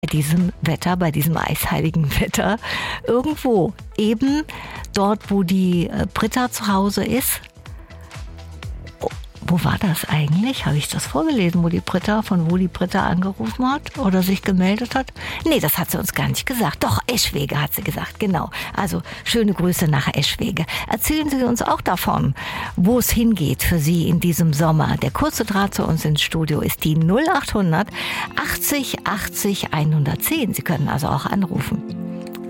bei diesem Wetter, bei diesem eisheiligen Wetter, irgendwo eben dort, wo die Britta zu Hause ist. Wo war das eigentlich? Habe ich das vorgelesen, wo die Britta angerufen hat oder sich gemeldet hat? Nee, das hat sie uns gar nicht gesagt. Doch, Eschwege hat sie gesagt, genau. Also schöne Grüße nach Eschwege. Erzählen Sie uns auch davon, wo es hingeht für Sie in diesem Sommer. Der kurze Draht zu uns ins Studio ist die 0800 80 80 110. Sie können also auch anrufen.